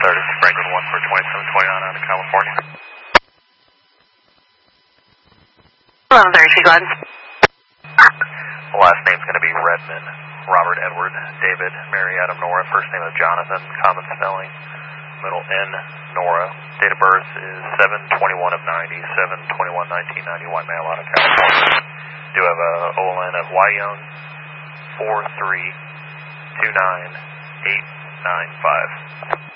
This is Franklin 1 for 2729 out of California. Hello, there, she Glenn. The last name's going to be Redman, Robert Edward, David, Mary Adam Nora, first name of Jonathan, common spelling, middle N, Nora. Date of birth is 7/21 of 90, 7/21/1990, white male out of California. Do have a OLN of Y Young 4329895.